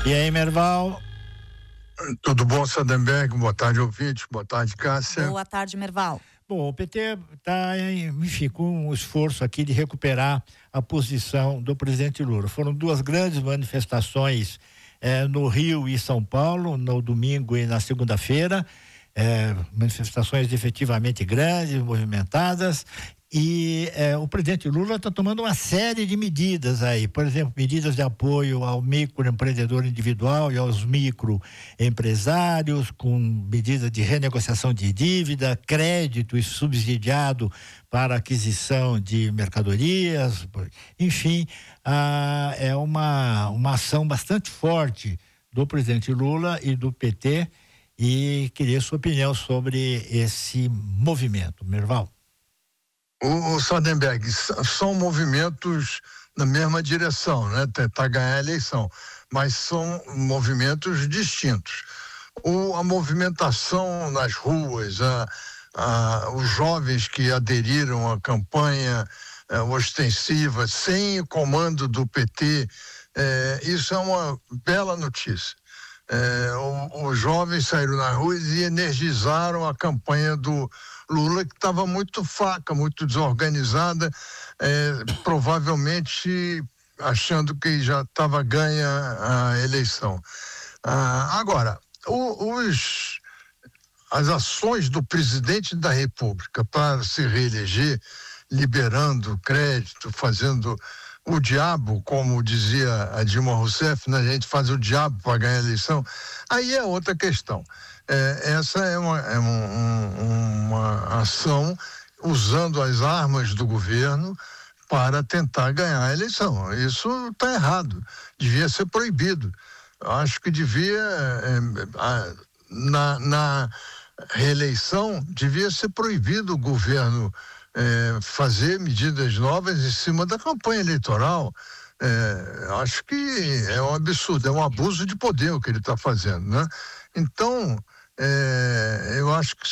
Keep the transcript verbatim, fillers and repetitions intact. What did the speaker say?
E aí, Merval? Tudo bom, Sardenberg? Boa tarde, ouvinte. Boa tarde, Cássia. Boa tarde, Merval. Bom, o P T está, enfim, com um esforço aqui de recuperar a posição do presidente Lula. Foram duas grandes manifestações eh, no Rio e São Paulo, no domingo e na segunda-feira. Eh, manifestações efetivamente grandes, movimentadas. E eh, o presidente Lula está tomando uma série de medidas aí, por exemplo, medidas de apoio ao microempreendedor individual e aos microempresários, com medidas de renegociação de dívida, crédito subsidiado para aquisição de mercadorias, enfim, ah, é uma, uma ação bastante forte do presidente Lula e do P T, e queria sua opinião sobre esse movimento, Merval. O, o Sardenberg, são movimentos na mesma direção, né? Tentar ganhar a eleição, mas são movimentos distintos. O, a movimentação nas ruas, a, a, os jovens que aderiram à campanha é, ostensiva, sem o comando do P T, é, isso é uma bela notícia. É, o, os jovens saíram nas ruas e energizaram a campanha do Lula, que estava muito fraca, muito desorganizada, é, provavelmente achando que já estava ganha a eleição. Ah, agora, o, os, as ações do presidente da República para se reeleger, liberando crédito, fazendo o diabo, como dizia a Dilma Rousseff, né? A gente faz o diabo para ganhar a eleição, aí é outra questão. É, essa é, uma, é um, um, uma ação usando as armas do governo para tentar ganhar a eleição. Isso está errado, devia ser proibido. Eu acho que devia, é, na, na reeleição, devia ser proibido o governo É, fazer medidas novas em cima da campanha eleitoral. É, acho que é um absurdo, é um abuso de poder o que ele está fazendo, né? Então, é, eu acho que